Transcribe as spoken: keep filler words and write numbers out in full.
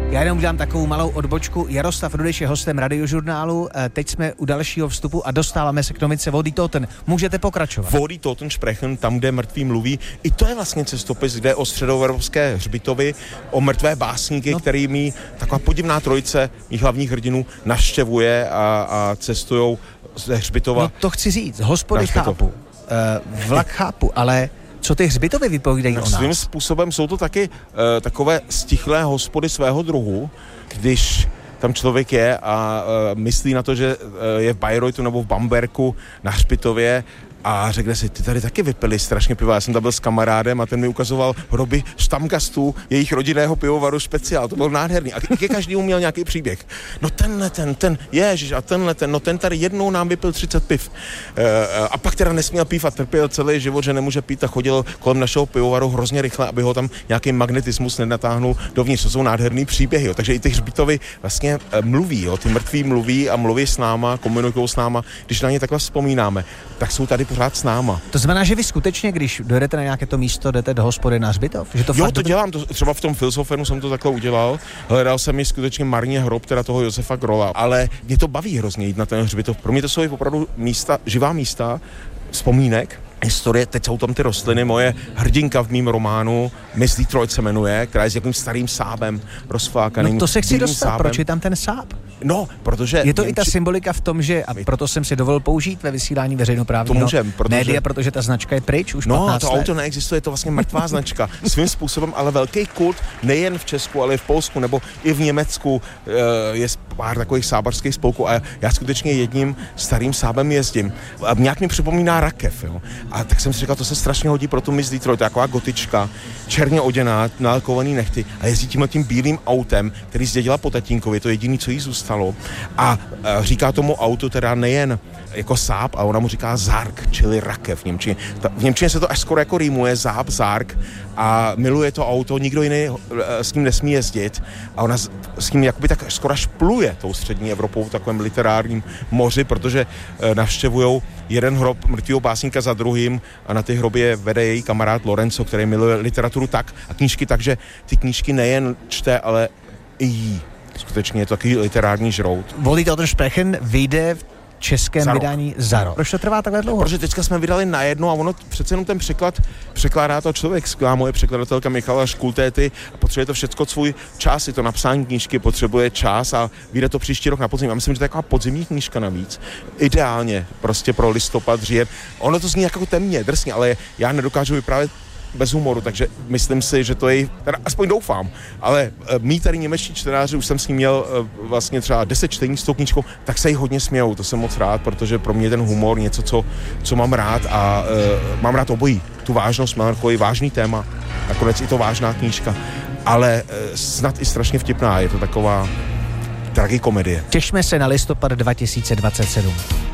Já jenom udělám takovou malou odbočku. Jaroslav Rudeš je hostem Radiožurnálu. Teď jsme u dalšího vstupu a dostáváme se k novince Wo die Toten. Můžete pokračovat. Wo die Toten sprechen, tam, kde mrtví mluví. I to je vlastně cestopis, kde o středoevropské hřbitovy, o mrtvé básníky, no. Kterými taková podivná trojice mých hlavních hrdinů navštěvuje a, a cestujou ze hřbitova. No to chci říct. Hospody chápu. Uh, vlak chápu, ale co ty hřbitovy vypovídají no, o nás? Svým způsobem jsou to taky uh, takové stichlé hospody svého druhu, když tam člověk je a uh, myslí na to, že uh, je v Bayreuthu nebo v Bamberku na hřbitově a řekne si, ty tady taky vypili strašně piva. Já jsem tam byl s kamarádem a ten mi ukazoval hroby štamgastů jejich rodinného pivovaru Speciál. To byl nádherný. A ke každému měl nějaký příběh. No tenhle ten, ten, ježiš, a tenhle ten, no ten tady jednou nám vypil třicet piv. E, a pak teda nesměl pít a trpěl celý život, že nemůže pít a chodil kolem našeho pivovaru hrozně rychle, aby ho tam nějaký magnetismus nenatáhnul dovnitř. To jsou nádherný příběhy. Jo. Takže i ty hřbitovy vlastně e, mluví, jo. Ty mrtví mluví a mluví s náma, komunikují s náma. Když na ně takhle vzpomínáme, tak jsou tady pořád s náma. To znamená, že vy skutečně, když dojedete na nějaké to místo, jdete do hospody na hřbitov? Že to jo, fakt to dobře... dělám, to, třeba v tom Filsofenu jsem to takhle udělal. Hledal jsem mi skutečně marně hrob teda toho Josefa Grola, ale mě to baví hrozně jít na ten hřbitov. Pro mě to jsou opravdu místa, živá místa, vzpomínek, historie, teď jsou tam ty rostliny, moje hrdinka v mým románu, Miss Detroit se jmenuje, která je s jakým starým sábem rozflákaným. No to se chci dostat, sábem. Proč je tam ten sáb? No, protože... Je to Němči... i ta symbolika v tom, že, a proto jsem si dovolil použít ve vysílání veřejnoprávního můžem, protože... média, protože ta značka je pryč už no, patnáct to let. auto neexistuje, je to vlastně mrtvá značka. Svým způsobem, ale velký kult, nejen v Česku, ale i v Polsku, nebo i v Německu je pár takových sábařských spolků a já skutečně jedním starým sábem jezdím. A nějak mi připomíná rakev, jo. A tak jsem si říkal, to se strašně hodí pro tu Miss Detroit, taková gotička, černě oděná, nalakovaný nechty a jezdí tímhle tím bílým autem, který zdědila po tatínkovi, to je jediný, co jí zůstalo. A, a říká tomu autu teda nejen jako sáb, a ona mu říká zárk, čili rakev v němčině. Ta, v němčině se to až skoro jako rýmuje, záb, zárk a miluje to auto, nikdo jiný s ním nesmí jezdit a ona s, s ním jakoby tak skoro až pluje tou střední Evropou v takovém literárním moři, protože e, navštěvujou jeden hrob mrtvého básníka za druhým a na ty hroby vede její kamarád Lorenzo, který miluje literaturu tak a knížky tak, že ty knížky nejen čte, ale i jí. Skutečně je to takový literární žrout. Wo die Toten sprechen vyjde v českém za vydání za rok. Proč to trvá takhle dlouho? Protože teďka jsme vydali na jedno a ono přece jenom ten překlad překládá to člověk. Skvělá moje překladatelka Michala Škultéty a potřebuje to všecko svůj čas. I to napsání knížky potřebuje čas a vyjde to příští rok na podzim. Já myslím, že to je taková podzimní knížka navíc. Ideálně prostě pro listopad, říjen. Ono to zní jako temně, drsně, ale já nedokážu vyprávět bez humoru, takže myslím si, že to je, teda aspoň doufám, ale mý tady němečtí čtenáři, už jsem s ním měl vlastně třeba deset čtení s tou knížkou, tak se jí hodně smějou, to jsem moc rád, protože pro mě ten humor něco, co, co mám rád a uh, mám rád obojí, tu vážnost, mám takový vážný téma, nakonec i to vážná knížka, ale uh, snad i strašně vtipná, je to taková tragikomedie. Těšme se na listopad dva tisíce dvacet sedm.